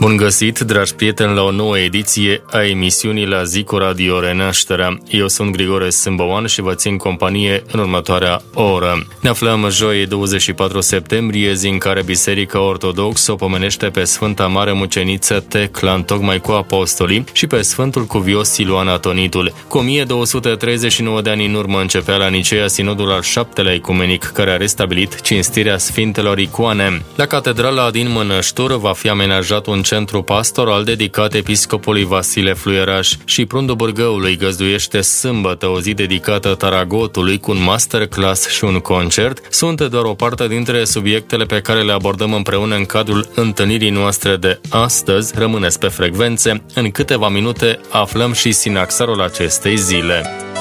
Bun găsit, dragi prieteni, la o nouă ediție a emisiunii La Zi cu Radio Renașterea. Eu sunt Grigore Sâmbăoan și vă țin companie în următoarea oră. Ne aflăm joi 24 septembrie, zi în care Biserica Ortodoxă o pomenește pe Sfânta Mare Muceniță Tecla, întocmai cu apostolii, și pe Sfântul Cuvios Siluan Atonitul. Cu 1239 de ani în urmă începea la Niceea Sinodul al VII-lea ecumenic, care a restabilit cinstirea Sfintelor Icoane. La catedrala din Mănăștur va fi amenajat un centru pastoral dedicat episcopului Vasile Fluieraș și Prundul Bârgăului găzduiește sâmbătă o zi dedicată Taragotului cu un masterclass și un concert. Sunt doar o parte dintre subiectele pe care le abordăm împreună în cadrul întâlnirii noastre de astăzi. Rămâneți pe frecvențe, în câteva minute aflăm și sinaxarul acestei zile.